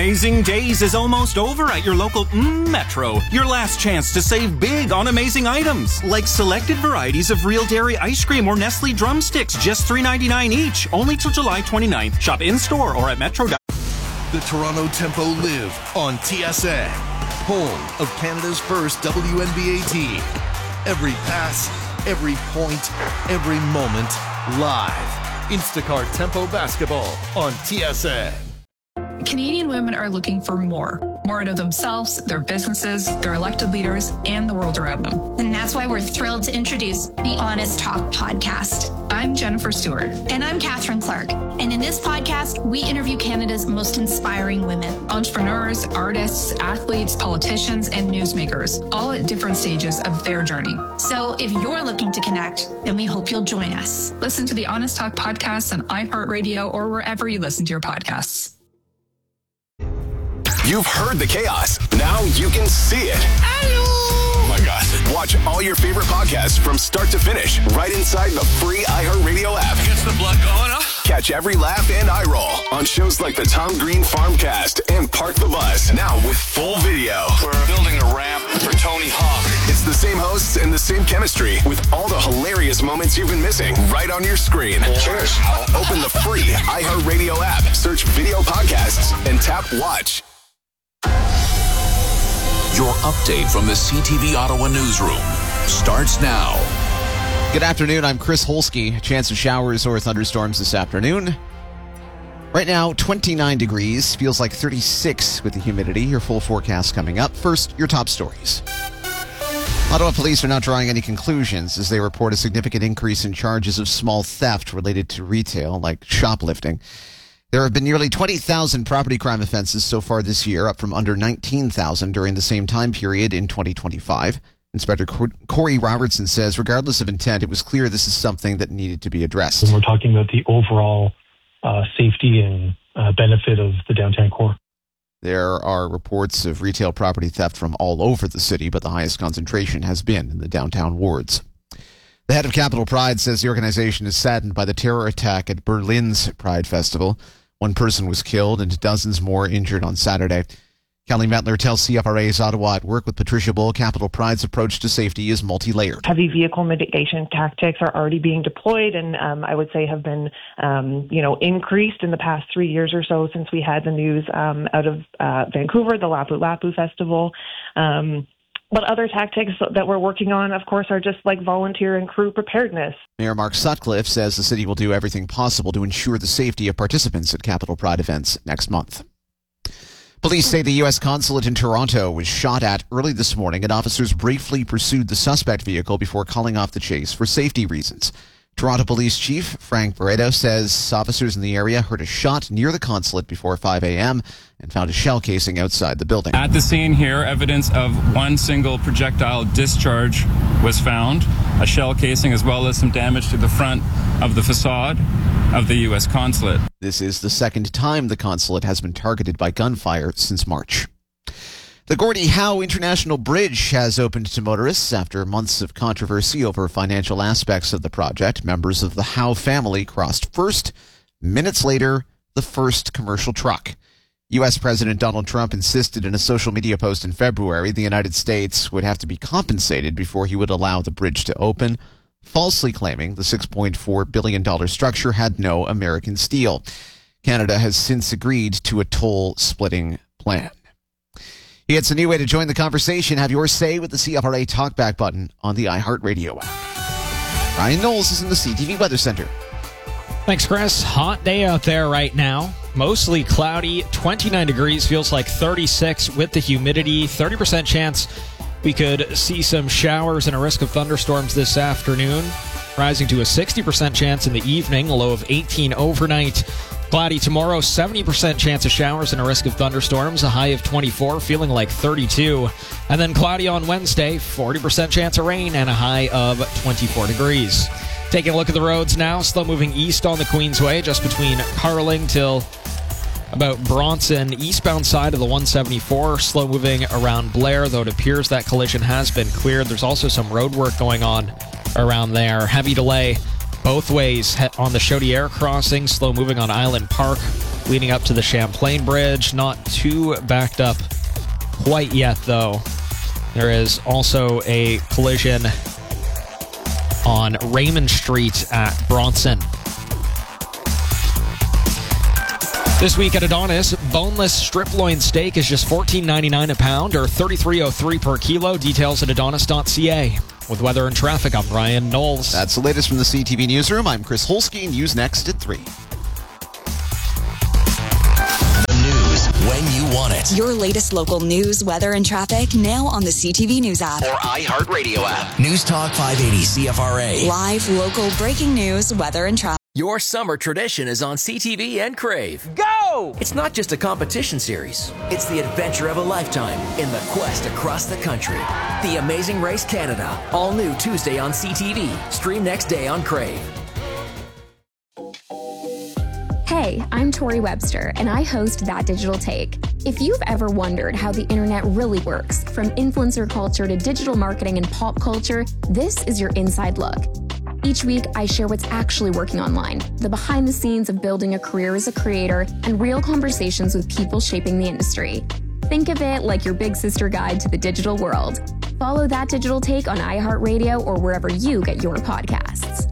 Amazing Days is almost over at your local Metro. Your last chance to save big on amazing items, like selected varieties of Real Dairy ice cream or Nestle drumsticks, just $3.99 each, only till July 29th. Shop in-store or at Metro. The Toronto Tempo live on TSN, home of Canada's first WNBA team. Every pass, every point, every moment, live. Instacart Tempo Basketball on TSN. Canadian women are looking for more out of themselves, their businesses, their elected leaders, and the world around them. And that's why we're thrilled to introduce the Honest Talk podcast. I'm Jennifer Stewart. And I'm Catherine Clark. And in this podcast, we interview Canada's most inspiring women. Entrepreneurs, artists, athletes, politicians, and newsmakers, all at different stages of their journey. So if you're looking to connect, then we hope you'll join us. Listen to the Honest Talk podcast on iHeartRadio or wherever you listen to your podcasts. You've heard the chaos. Now you can see it. Oh my God. Watch all your favorite podcasts from start to finish right inside the free iHeartRadio app. Gets the blood going, huh? Catch every laugh and eye roll on shows like the Tom Green Farmcast and Park the Bus. Now with full video. We're building a ramp for Tony Hawk. It's the same hosts and the same chemistry with all the hilarious moments you've been missing right on your screen. Cheers. Open the free iHeartRadio app, search video podcasts, and tap watch. Your update from the CTV Ottawa newsroom starts now. Good afternoon. I'm Chris Holsky. A chance of showers or thunderstorms this afternoon. Right now, 29 degrees. Feels like 36 with the humidity. Your full forecast coming up. First, your top stories. Ottawa police are not drawing any conclusions as they report a significant increase in charges of small theft related to retail, like shoplifting. There have been nearly 20,000 property crime offenses so far this year, up from under 19,000 during the same time period in 2025. Inspector Corey Robertson says, regardless of intent, it was clear this is something that needed to be addressed. And we're talking about the overall safety and benefit of the downtown core. There are reports of retail property theft from all over the city, but the highest concentration has been in the downtown wards. The head of Capital Pride says the organization is saddened by the terror attack at Berlin's Pride Festival. One person was killed and dozens more injured on Saturday. Kelly Metler tells CFRA's Ottawa at Work with Patricia Bull, Capital Pride's approach to safety is multi-layered. Heavy vehicle mitigation tactics are already being deployed and I would say have been, increased in the past 3 years or so since we had the news out of Vancouver, the Lapu Lapu Festival. But other tactics that we're working on, of course, are just like volunteer and crew preparedness. Mayor Mark Sutcliffe says the city will do everything possible to ensure the safety of participants at Capital Pride events next month. Police say the U.S. consulate in Toronto was shot at early this morning, and officers briefly pursued the suspect vehicle before calling off the chase for safety reasons. Toronto Police Chief Frank Barreto says officers in the area heard a shot near the consulate before 5 a.m. and found a shell casing outside the building. At the scene here, evidence of one single projectile discharge was found, a shell casing as well as some damage to the front of the facade of the U.S. consulate. This is the second time the consulate has been targeted by gunfire since March. The Gordie Howe International Bridge has opened to motorists after months of controversy over financial aspects of the project. Members of the Howe family crossed first. Minutes later, the first commercial truck. U.S. President Donald Trump insisted in a social media post in February the United States would have to be compensated before he would allow the bridge to open, falsely claiming the $6.4 billion structure had no American steel. Canada has since agreed to a toll-splitting plan. It's a new way to join the conversation. Have your say with the CFRA Talkback button on the iHeartRadio app. Ryan Knowles is in the CTV Weather Center. Thanks, Chris. Hot day out there right now. Mostly cloudy, 29 degrees, feels like 36 with the humidity, 30% chance we could see some showers and a risk of thunderstorms this afternoon, rising to a 60% chance in the evening, a low of 18 overnight. Cloudy tomorrow, 70% chance of showers and a risk of thunderstorms, a high of 24, feeling like 32. And then cloudy on Wednesday, 40% chance of rain and a high of 24 degrees. Taking a look at the roads now, slow moving east on the Queensway, just between Carling till about Bronson, eastbound side of the 174, slow moving around Blair, though it appears that collision has been cleared. There's also some road work going on around there. Heavy delay both ways on the Chaudière crossing, slow moving on Island Park. leading up to the Champlain Bridge. Not too backed up quite yet, though. There is also a collision on Raymond Street at Bronson. This week at Adonis, boneless strip loin steak is just $14.99 a pound or $33.03 per kilo. Details at adonis.ca. With weather and traffic, I'm Ryan Knowles. That's the latest from the CTV Newsroom. I'm Chris Holsky. News next at 3. The news when you want it. Your latest local news, weather, and traffic now on the CTV News app. Or iHeartRadio app. News Talk 580 CFRA. Live, local, breaking news, weather, and traffic. Your summer tradition is on CTV and Crave. Go! It's not just a competition series. It's the adventure of a lifetime in the quest across the country. The Amazing Race Canada. All new Tuesday on CTV. Stream next day on Crave. Hey, I'm Tori Webster, and I host That Digital Take. If you've ever wondered how the internet really works, from influencer culture to digital marketing and pop culture, this is your inside look. Each week, I share what's actually working online, the behind the scenes of building a career as a creator, and real conversations with people shaping the industry. Think of it like your big sister guide to the digital world. Follow That Digital Take on iHeartRadio or wherever you get your podcasts.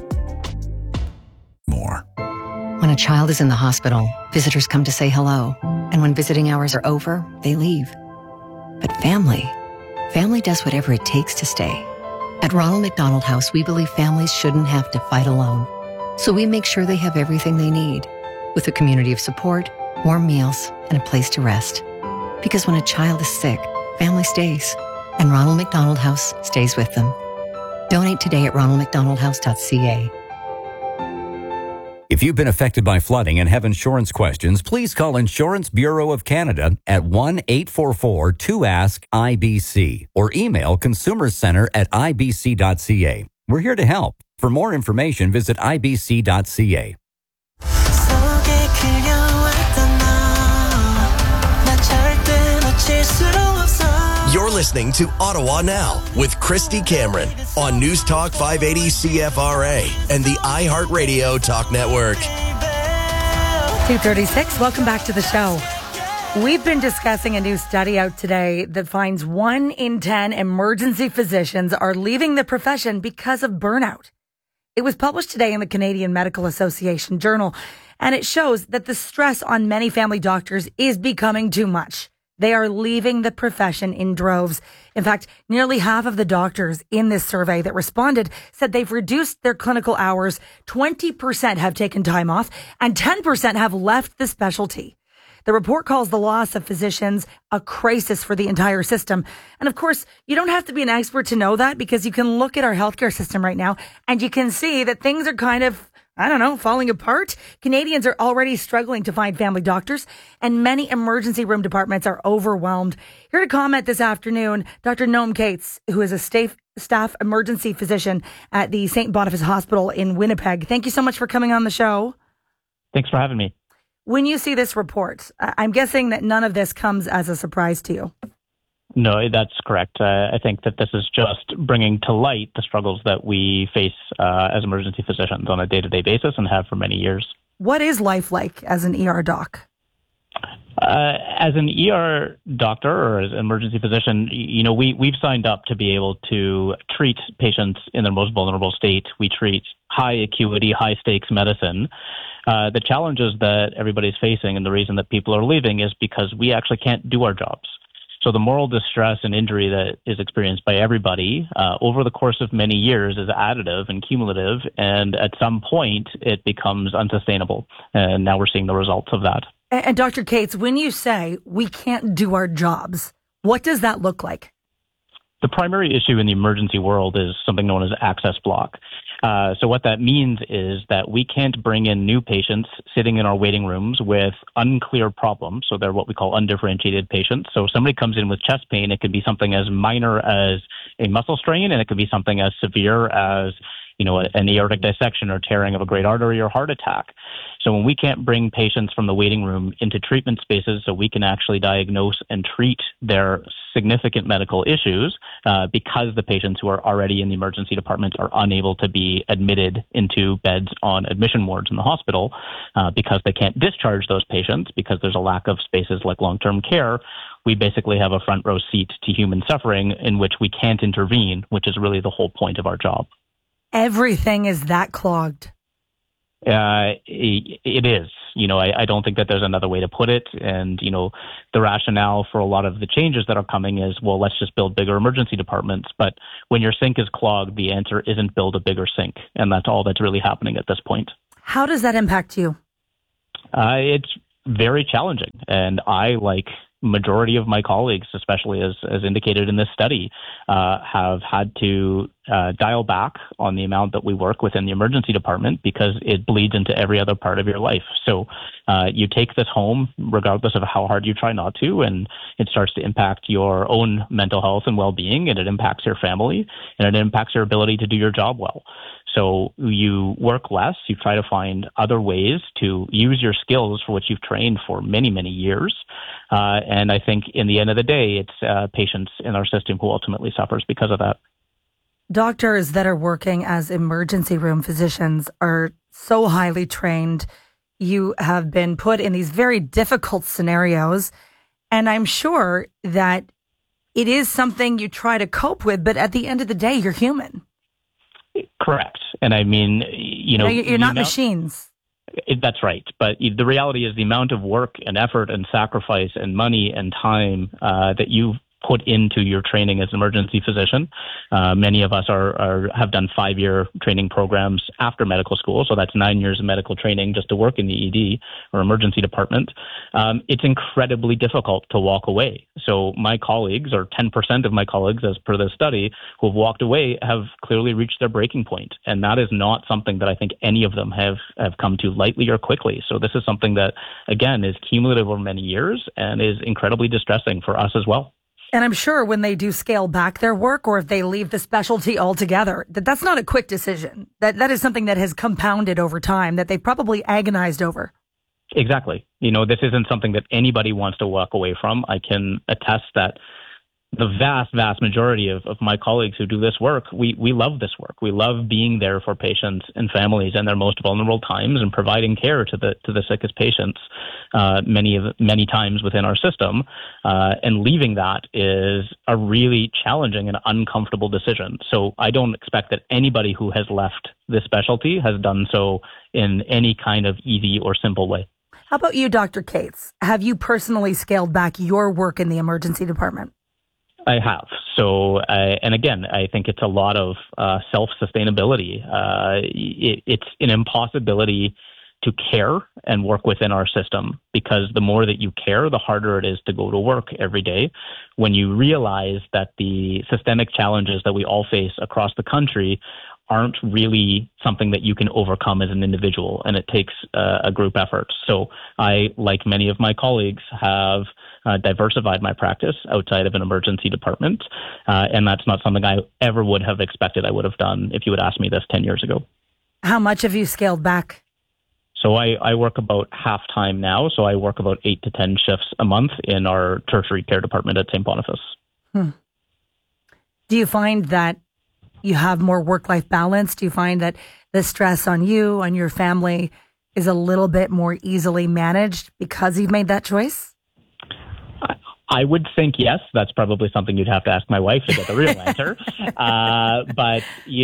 More. When a child is in the hospital, visitors come to say hello. And when visiting hours are over, they leave. But family does whatever it takes to stay. At Ronald McDonald House, we believe families shouldn't have to fight alone. So we make sure they have everything they need, with a community of support, warm meals, and a place to rest. Because when a child is sick, family stays, and Ronald McDonald House stays with them. Donate today at ronaldmcdonaldhouse.ca. If you've been affected by flooding and have insurance questions, please call Insurance Bureau of Canada at 1-844-2ASK-IBC or email consumerscenter@ibc.ca. We're here to help. For more information, visit ibc.ca. You're listening to Ottawa Now with Christy Cameron on News Talk 580 CFRA and the iHeartRadio Talk Network. 2:36. Welcome back to the show. We've been discussing a new study out today that finds 1 in 10 emergency physicians are leaving the profession because of burnout. It was published today in the Canadian Medical Association Journal, and it shows that the stress on many family doctors is becoming too much. They are leaving the profession in droves. In fact, nearly half of the doctors in this survey that responded said they've reduced their clinical hours. 20% have taken time off and 10% have left the specialty. The report calls the loss of physicians a crisis for the entire system. And of course, you don't have to be an expert to know that, because you can look at our healthcare system right now and you can see that things are kind of, falling apart. Canadians are already struggling to find family doctors, and many emergency room departments are overwhelmed. Here to comment this afternoon, Dr. Noam Cates, who is a staff emergency physician at the St. Boniface Hospital in Winnipeg. Thank you so much for coming on the show. Thanks for having me. When you see this report, I'm guessing that none of this comes as a surprise to you. No, that's correct. I think that this is just bringing to light the struggles that we face as emergency physicians on a day-to-day basis and have for many years. What is life like as an ER doc? As an ER doctor or as an emergency physician, we've signed up to be able to treat patients in their most vulnerable state. We treat high acuity, high stakes medicine. The challenges that everybody's facing and the reason that people are leaving is because we actually can't do our jobs. So the moral distress and injury that is experienced by everybody over the course of many years is additive and cumulative, and at some point it becomes unsustainable. And now we're seeing the results of that. And Dr. Cates, when you say we can't do our jobs, what does that look like? The primary issue in the emergency world is something known as access block. So what that means is that we can't bring in new patients sitting in our waiting rooms with unclear problems. So they're what we call undifferentiated patients. So if somebody comes in with chest pain, it could be something as minor as a muscle strain, and it could be something as severe as an aortic dissection or tearing of a great artery or heart attack. So when we can't bring patients from the waiting room into treatment spaces so we can actually diagnose and treat their significant medical issues because the patients who are already in the emergency departments are unable to be admitted into beds on admission wards in the hospital because they can't discharge those patients because there's a lack of spaces like long-term care, we basically have a front row seat to human suffering in which we can't intervene, which is really the whole point of our job. Everything is that clogged. It is. I don't think that there's another way to put it. And, the rationale for a lot of the changes that are coming is, well, let's just build bigger emergency departments. But when your sink is clogged, the answer isn't build a bigger sink. And that's all that's really happening at this point. How does that impact you? It's very challenging. And I, like majority of my colleagues, especially as indicated in this study, have had to dial back on the amount that we work within the emergency department because it bleeds into every other part of your life. So you take this home regardless of how hard you try not to, and it starts to impact your own mental health and well-being, and it impacts your family, and it impacts your ability to do your job well. So you work less, you try to find other ways to use your skills for which you've trained for many, many years. And I think in the end of the day, it's patients in our system who ultimately suffers because of that. Doctors that are working as emergency room physicians are so highly trained. You have been put in these very difficult scenarios, and I'm sure that it is something you try to cope with, but at the end of the day, you're human. Correct. And I mean, you're not machines. That's right. But the reality is the amount of work and effort and sacrifice and money and time that you've put into your training as an emergency physician. Many of us have done 5-year training programs after medical school. So that's 9 years of medical training just to work in the ED or emergency department. It's incredibly difficult to walk away. So my colleagues, or 10% of my colleagues, as per this study, who have walked away have clearly reached their breaking point. And that is not something that I think any of them have come to lightly or quickly. So this is something that, again, is cumulative over many years and is incredibly distressing for us as well. And I'm sure when they do scale back their work, or if they leave the specialty altogether, that's not a quick decision. That is something that has compounded over time, that they probably agonized over. Exactly. This isn't something that anybody wants to walk away from. I can attest that the vast, vast majority of my colleagues who do this work, we love this work. We love being there for patients and families in their most vulnerable times and providing care to the sickest patients many times within our system. And leaving that is a really challenging and uncomfortable decision. So I don't expect that anybody who has left this specialty has done so in any kind of easy or simple way. How about you, Dr. Cates? Have you personally scaled back your work in the emergency department? I have. So, and again, I think it's a lot of self-sustainability. It's an impossibility to care and work within our system, because the more that you care, the harder it is to go to work every day. When you realize that the systemic challenges that we all face across the country aren't really something that you can overcome as an individual, and it takes a group effort. So I, like many of my colleagues, have diversified my practice outside of an emergency department, and that's not something I ever would have expected I would have done if you had asked me this 10 years ago. How much have you scaled back? So I work about half time now, so I work about 8 to 10 shifts a month in our tertiary care department at St. Boniface. Do you find that you have more work-life balance? Do you find that the stress on you, on your family, is a little bit more easily managed because you've made that choice? I would think yes. That's probably something you'd have to ask my wife to get the real answer. But,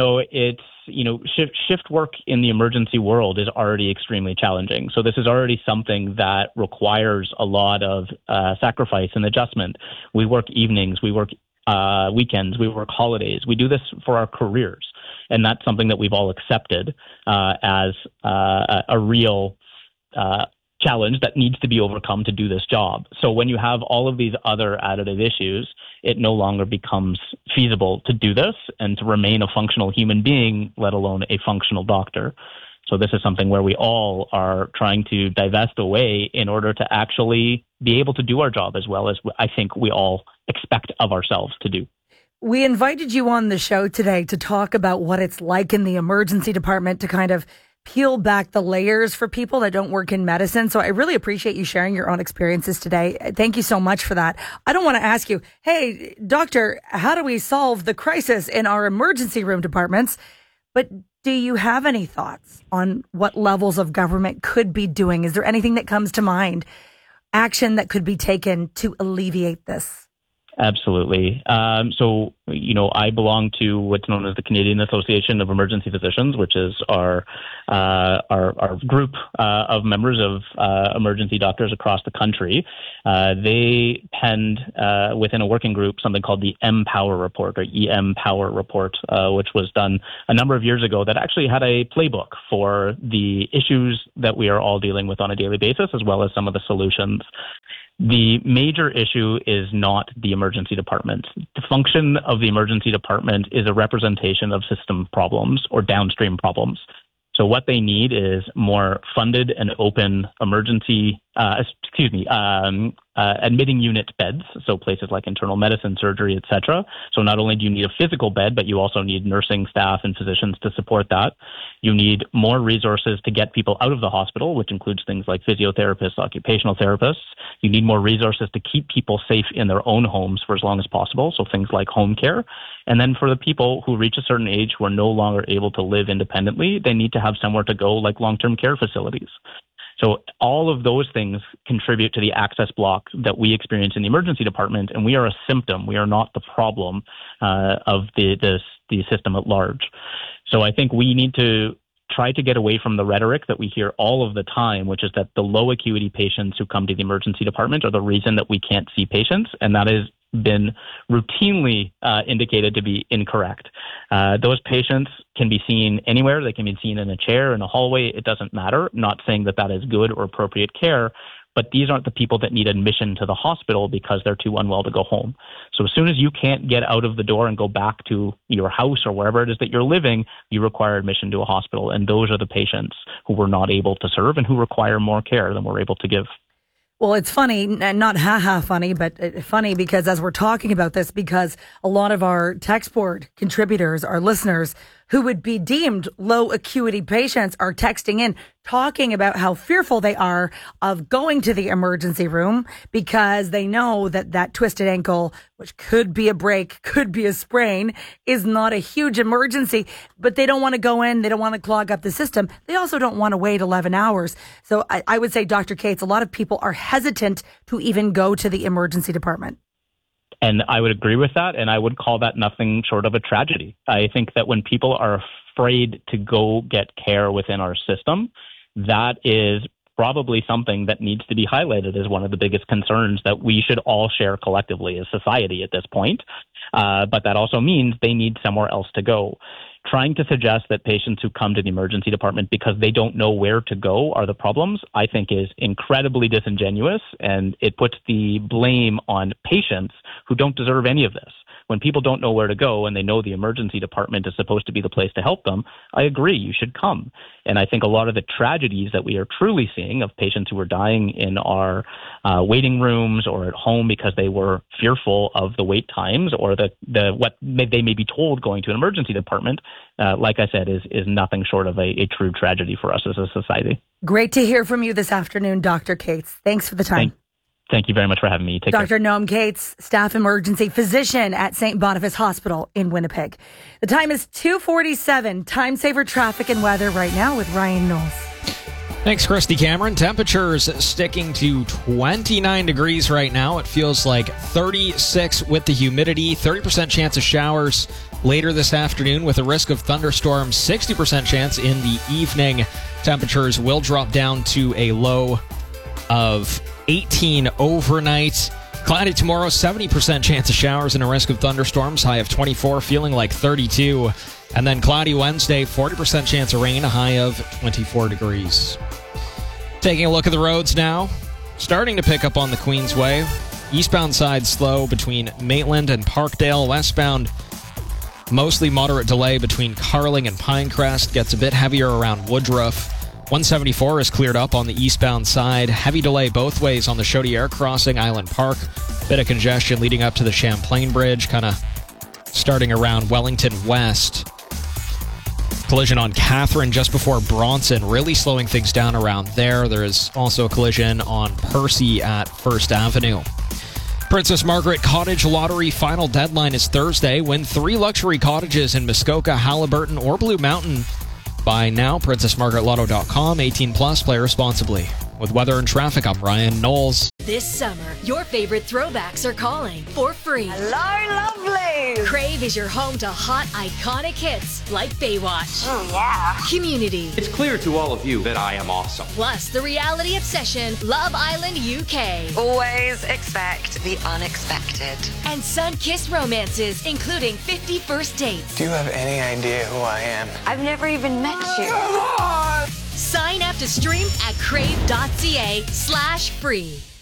shift work in the emergency world is already extremely challenging. So this is already something that requires a lot of sacrifice and adjustment. We work evenings, we work weekends, we work holidays. We do this for our careers. And that's something that we've all accepted as a real challenge that needs to be overcome to do this job. So when you have all of these other additive issues, it no longer becomes feasible to do this and to remain a functional human being, let alone a functional doctor. So this is something where we all are trying to divest away in order to actually be able to do our job as well as I think we all expect of ourselves to do. We invited you on the show today to talk about what it's like in the emergency department, to kind of peel back the layers for people that don't work in medicine. So I really appreciate you sharing your own experiences today. Thank you so much for that. I don't want to ask you, hey, doctor, how do we solve the crisis in our emergency room departments? But do you have any thoughts on what levels of government could be doing? Is there anything that comes to mind, action that could be taken to alleviate this? Absolutely. So, I belong to what's known as the Canadian Association of Emergency Physicians, which is our group of members of emergency doctors across the country. They penned within a working group something called the EMPOWER Report, or EMPOWER Report, which was done a number of years ago, that actually had a playbook for the issues that we are all dealing with on a daily basis, as well as some of the solutions. The major issue is not the emergency department. The function of the emergency department is a representation of system problems or downstream problems. So what they need is more funded and open emergency, admitting unit beds, so places like internal medicine, surgery, etc. So not only do you need a physical bed, but you also need nursing staff and physicians to support that. You need more resources to get people out of the hospital, which includes things like physiotherapists, occupational therapists. You need more resources to keep people safe in their own homes for as long as possible, so things like home care. And then for the people who reach a certain age who are no longer able to live independently, they need to have somewhere to go, like long-term care facilities. So all of those things contribute to the access block that we experience in the emergency department, and we are a symptom. We are not the problem of the system at large. So I think we need to try to get away from the rhetoric that we hear all of the time, which is that the low acuity patients who come to the emergency department are the reason that we can't see patients, and that has been routinely indicated to be incorrect. Those patients can be seen anywhere. They can be seen in a chair, in a hallway. It doesn't matter. Not saying that that is good or appropriate care, but these aren't the people that need admission to the hospital because they're too unwell to go home. So as soon as you can't get out of the door and go back to your house or wherever it is that you're living, you require admission to a hospital. And those are the patients who we're not able to serve and who require more care than we're able to give. Well, it's funny, and not funny, but funny because as we're talking about this, because a lot of our text board contributors, our listeners who would be deemed low acuity patients, are texting in talking about how fearful they are of going to the emergency room because they know that that twisted ankle, which could be a break, could be a sprain, is not a huge emergency, but they don't want to go in. They don't want to clog up the system. They also don't want to wait 11 hours. So I would say, Dr. Cates, a lot of people are hesitant to even go to the emergency department. And I would agree with that, and I would call that nothing short of a tragedy. I think that when people are afraid to go get care within our system, that is probably something that needs to be highlighted as one of the biggest concerns that we should all share collectively as society at this point. But that also means they need somewhere else to go. Trying to suggest that patients who come to the emergency department because they don't know where to go are the problems, I think is incredibly disingenuous, and it puts the blame on patients who don't deserve any of this. When people don't know where to go and they know the emergency department is supposed to be the place to help them, I agree, you should come. And I think a lot of the tragedies that we are truly seeing of patients who are dying in our waiting rooms or at home because they were fearful of the wait times or what they may be told going to an emergency department, like I said, is nothing short of a true tragedy for us as a society. Great to hear from you this afternoon, Dr. Cates. Thanks for the time. Thank you very much for having me. Take Dr. care. Noam Cates, staff emergency physician at St. Boniface Hospital in Winnipeg. The time is 2:47. Time saver traffic and weather right now with Ryan Knowles. Thanks, Christy Cameron. Temperatures sticking to 29 degrees right now. It feels like 36 with the humidity, 30% chance of showers later this afternoon with a risk of thunderstorms, 60% chance in the evening. Temperatures will drop down to a low of 18 overnight. Cloudy tomorrow, 70% chance of showers and a risk of thunderstorms, high of 24, feeling like 32. And then cloudy Wednesday, 40% chance of rain, a high of 24 degrees. Taking a look at the roads now. Starting to pick up on the Queensway. Eastbound side slow between Maitland and Parkdale. Westbound, mostly moderate delay between Carling and Pinecrest. Gets a bit heavier around Woodruff. 174 is cleared up on the eastbound side. Heavy delay both ways on the Chaudière crossing, Island Park. Bit of congestion leading up to the Champlain Bridge. Kind of starting around Wellington West. Collision on Catherine just before Bronson, really slowing things down around there. There is also a collision on Percy at 1st Avenue. Princess Margaret Cottage Lottery final deadline is Thursday. Win 3 luxury cottages in Muskoka, Haliburton, or Blue Mountain. Buy now, princessmargaretlotto.com. 18 plus, play responsibly. With weather and traffic, I'm Ryan Knowles. This summer, your favorite throwbacks are calling for free. Hello, lovely! Crave is your home to hot, iconic hits like Baywatch. Oh, yeah. Community. It's clear to all of you that I am awesome. Plus, the reality obsession, Love Island UK. Always expect the unexpected. And sun-kissed romances, including 50 First Dates. Do you have any idea who I am? I've never even met you. Come on! Sign up to stream at crave.ca/free.